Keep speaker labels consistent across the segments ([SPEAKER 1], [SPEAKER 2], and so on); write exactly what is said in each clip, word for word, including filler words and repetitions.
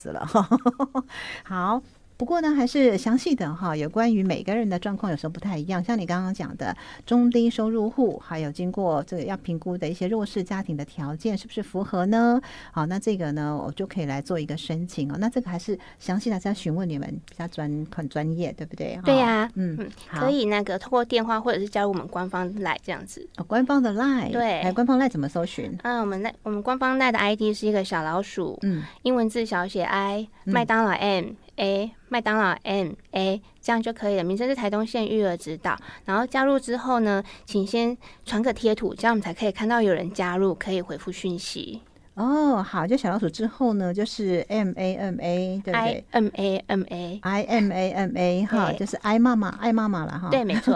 [SPEAKER 1] 子了。好。不过呢，还是详细的哈，有关于每个人的状况有时候不太一样。像你刚刚讲的中低收入户，还有经过这个要评估的一些弱势家庭的条件是不是符合呢？好，那这个呢，我就可以来做一个申请哦。那这个还是详细的再询问你们，比较专很专业，对不对？
[SPEAKER 2] 对呀、啊，
[SPEAKER 1] 嗯
[SPEAKER 2] 嗯，可以那个透过电话或者是加入我们官方 LINE 这样子。
[SPEAKER 1] 哦，官方的 LINE，
[SPEAKER 2] 对，
[SPEAKER 1] 哎，官方 LINE 怎么搜寻？
[SPEAKER 2] 嗯、啊，我们那我们官方 LINE 的 I D 是一个小老鼠，
[SPEAKER 1] 嗯，
[SPEAKER 2] 英文字小写 I， 麦当劳 M。A 麦当劳 M A 这样就可以了。名称是台东县育儿指导，然后加入之后呢，请先传个贴图，这样我们才可以看到有人加入，可以回复讯息。
[SPEAKER 1] 哦，好，就小老鼠之后呢，就是 M A M A， 对不对
[SPEAKER 2] ？I M A M A
[SPEAKER 1] I M A M A 哈，就是爱妈妈爱妈妈了哈。
[SPEAKER 2] 对，没错。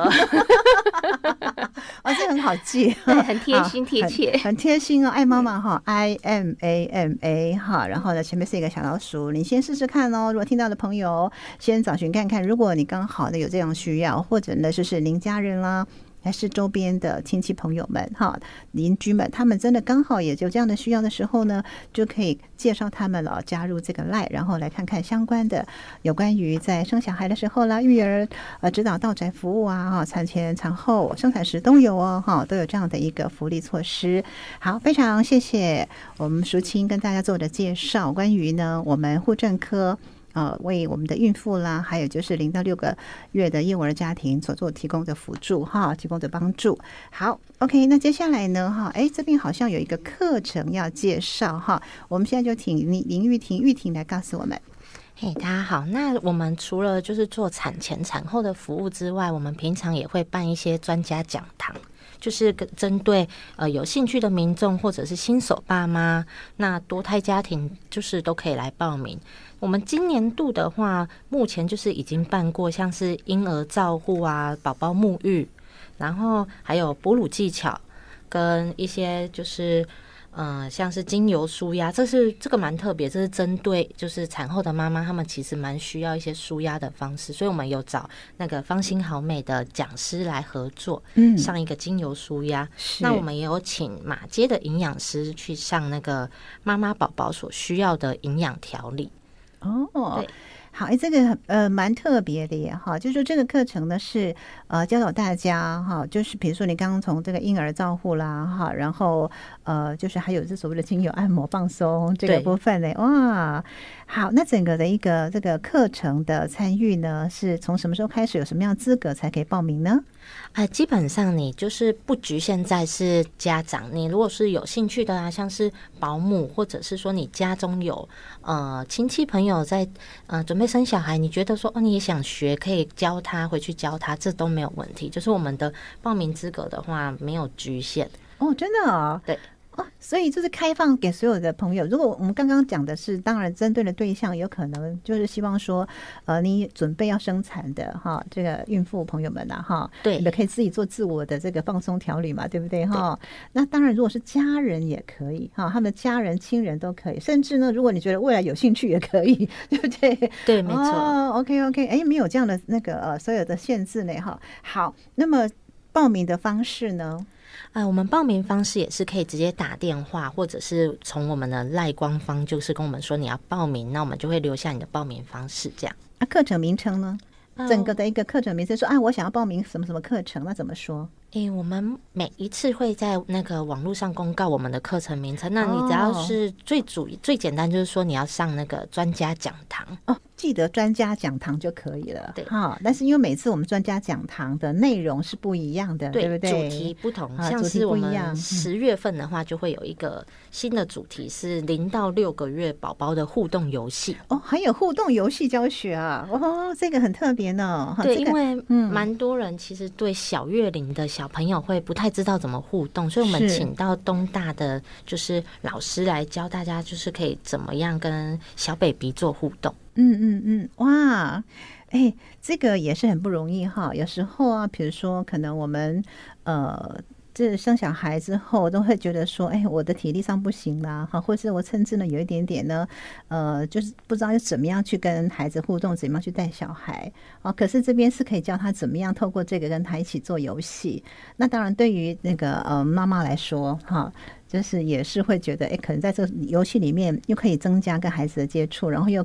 [SPEAKER 1] 哦，这很好记，
[SPEAKER 2] 对，很贴心贴切，
[SPEAKER 1] 很, 很贴心哦，爱妈妈哈 ，I M A M A 哈，然后呢前面是一个小老鼠，你先试试看哦。如果听到的朋友，先找寻看看，如果你刚好的有这样需要，或者呢就是您家人啦。还是周边的亲戚朋友们哈，邻居们，他们真的刚好也有这样的需要的时候呢，就可以介绍他们了，加入这个 LINE， 然后来看看相关的有关于在生小孩的时候啦，育儿呃指导到宅服务啊，哈，产前、产后、生产时都有哦，哈，都有这样的一个福利措施。好，非常谢谢我们淑清跟大家做的介绍，关于呢我们户政科。呃，为我们的孕妇啦，还有就是零到六个月的幼儿家庭所做提供的辅助哈，提供的帮助。好 ，OK， 那接下来呢哈，哎，这边好像有一个课程要介绍哈，我们现在就请林林玉婷玉婷来告诉我们。
[SPEAKER 3] 嘿、hey, 大家好，那我们除了就是做产前产后的服务之外，我们平常也会办一些专家讲堂，就是针对呃有兴趣的民众或者是新手爸妈，那多胎家庭就是都可以来报名。我们今年度的话，目前就是已经办过像是婴儿照护啊、宝宝沐浴，然后还有哺乳技巧，跟一些就是呃像是精油舒压，这是这个蛮特别，这是针对就是产后的妈妈，她们其实蛮需要一些舒压的方式，所以我们有找那个芳心好美的讲师来合作，嗯，上一个精油舒压。那我们也有请马街的营养师去上那个妈妈宝宝所需要的营养调理。
[SPEAKER 1] 哦，好，哎，这个呃蛮特别的耶哈，就是说这个课程呢是呃教导大家哈，就是比如说你刚刚从这个婴儿照护啦哈，然后呃就是还有这所谓的精油按摩放松这个部分呢，哇，好，那整个的一个这个课程的参与呢，是从什么时候开始，有什么样的资格才可以报名呢？
[SPEAKER 3] 呃，基本上你就是不局限在是家长，你如果是有兴趣的啊，像是保姆，或者是说你家中有呃亲戚朋友在呃准备生小孩，你觉得说哦你也想学，可以教他回去教他，这都没有问题。就是我们的报名资格的话没有局限
[SPEAKER 1] 哦，真的哦，
[SPEAKER 3] 对。
[SPEAKER 1] 哦，所以就是开放给所有的朋友。如果我们刚刚讲的是，当然针对的对象有可能就是希望说，呃，你准备要生产的哈，这个孕妇朋友们呐、啊、哈，
[SPEAKER 3] 对，
[SPEAKER 1] 你们可以自己做自我的这个放松调理嘛，对不对哈？那当然，如果是家人也可以哈，他们的家人、亲人都可以，甚至呢，如果你觉得未来有兴趣也可以，对不对？
[SPEAKER 3] 对，没错。
[SPEAKER 1] 哦 ，OK OK， 哎，没有这样的那个呃所有的限制呢哈。好，那么报名的方式呢？
[SPEAKER 3] 呃，我们报名方式也是可以直接打电话，或者是从我们的赖官方，就是跟我们说你要报名，那我们就会留下你的报名方式，这样。
[SPEAKER 1] 啊，课程名称呢？整个的一个课程名称说，啊，我想要报名什么什么课程，那怎么说？
[SPEAKER 3] 诶，我们每一次会在那个网络上公告我们的课程名称，那你只要是最主、哦、最简单，就是说你要上那个专家讲堂
[SPEAKER 1] 哦，记得专家讲堂就可以了。
[SPEAKER 3] 对，
[SPEAKER 1] 好，但是因为每次我们专家讲堂的内容是不一样的， 对, 对不对？
[SPEAKER 3] 主题不同，像是我们十月份的话，就会有一个新的主题是零到六个月宝宝的互动游戏。
[SPEAKER 1] 哦，还有互动游戏教学啊！哦，这个很特别呢。
[SPEAKER 3] 对，
[SPEAKER 1] 这个、
[SPEAKER 3] 因为蛮多人其实对小月龄的小朋友会不太知道怎么互动，所以我们请到东大的就是老师来教大家，就是可以怎么样跟小 baby 做互动。
[SPEAKER 1] 嗯嗯嗯，哇，哎，这个也是很不容易哈。有时候啊，比如说可能我们呃这生小孩之后都会觉得说，哎，我的体力上不行啦，哈，或是我甚至呢有一点点呢，呃，就是不知道要怎么样去跟孩子互动，怎么样去带小孩啊。可是这边是可以教他怎么样透过这个跟他一起做游戏。那当然，对于那个呃妈妈来说，哈。就是也是会觉得，哎，可能在这个游戏里面又可以增加跟孩子的接触，然后又